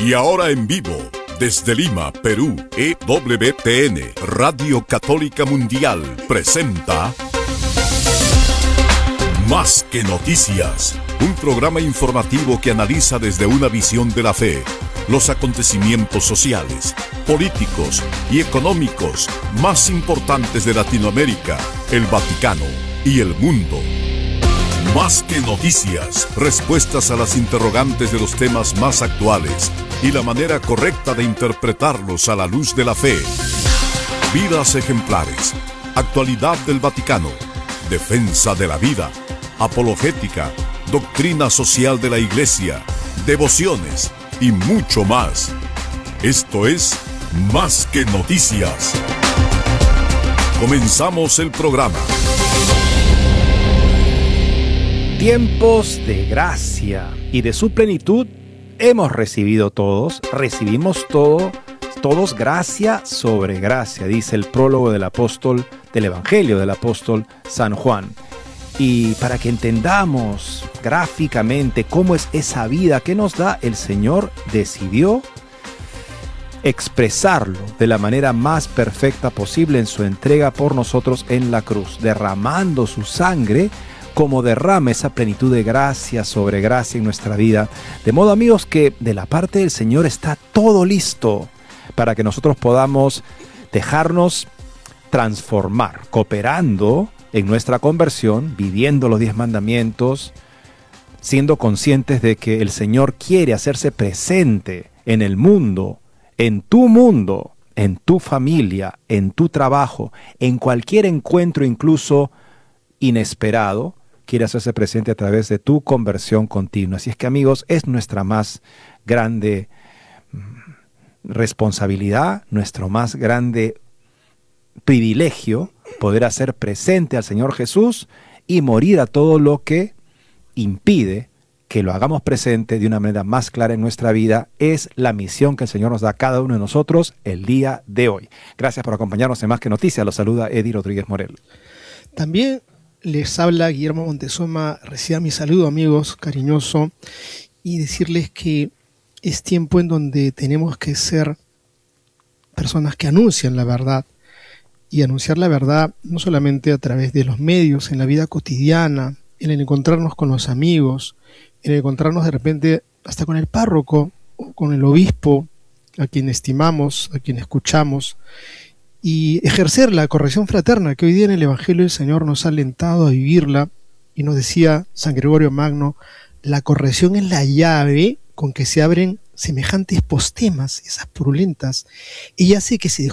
Y ahora en vivo, desde Lima, Perú, EWTN, Radio Católica Mundial, presenta Más que Noticias, un programa informativo que analiza desde una visión de la fe los acontecimientos sociales, políticos y económicos más importantes de Latinoamérica, el Vaticano y el mundo. Más que noticias, respuestas a las interrogantes de los temas más actuales y la manera correcta de interpretarlos a la luz de la fe. Vidas ejemplares, actualidad del Vaticano, defensa de la vida, apologética, doctrina social de la Iglesia, devociones y mucho más. Esto es Más que Noticias. Comenzamos el programa. Tiempos de gracia y de su plenitud hemos recibido todos, recibimos todos gracia sobre gracia, dice el prólogo del apóstol, del Evangelio del apóstol San Juan. Y para que entendamos gráficamente cómo es esa vida que nos da, el Señor decidió expresarlo de la manera más perfecta posible en su entrega por nosotros en la cruz, derramando su sangre como derrama esa plenitud de gracia sobre gracia en nuestra vida. De modo, amigos, que de la parte del Señor está todo listo para que nosotros podamos dejarnos transformar, cooperando en nuestra conversión, viviendo los 10 mandamientos, siendo conscientes de que el Señor quiere hacerse presente en el mundo, en tu familia, en tu trabajo, en cualquier encuentro incluso inesperado, quiere hacerse presente a través de tu conversión continua. Así es que, amigos, es nuestra más grande responsabilidad, nuestro más grande privilegio poder hacer presente al Señor Jesús y morir a todo lo que impide que lo hagamos presente de una manera más clara en nuestra vida. Es la misión que el Señor nos da a cada uno de nosotros el día de hoy. Gracias por acompañarnos en Más que Noticias. Los saluda Eddie Rodríguez Morel. También les habla Guillermo Montezuma. Reciban mi saludo, amigos, cariñoso, y decirles que es tiempo en donde tenemos que ser personas que anuncian la verdad, y anunciar la verdad no solamente a través de los medios, en la vida cotidiana, en el encontrarnos con los amigos, en el encontrarnos de repente hasta con el párroco o con el obispo, a quien estimamos, a quien escuchamos, y ejercer la corrección fraterna que hoy día en el Evangelio del Señor nos ha alentado a vivirla. Y nos decía San Gregorio Magno, la corrección es la llave con que se abren semejantes postemas, esas purulentas. Ella hace que se